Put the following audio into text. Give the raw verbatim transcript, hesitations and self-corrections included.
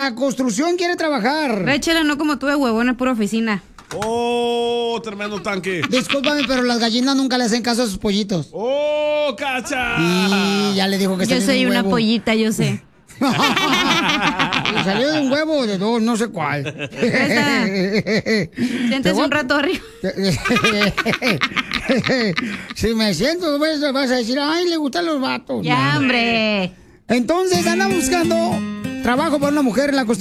la construcción quiere trabajar. Réchela, no como tú de huevón, es pura oficina. ¡Oh, tremendo tanque! Discúlpame, pero las gallinas nunca le hacen caso a sus pollitos. ¡Oh, Cacha! Y ya le dijo que Yo salió soy de un una huevo. pollita, yo sé. Salió de un huevo o de dos, no sé cuál. Siéntese un rato arriba. Si me siento, vas a- vas a decir, ay, le gustan los vatos. Ya, No. hombre. Entonces anda buscando trabajo para una mujer en la construcción.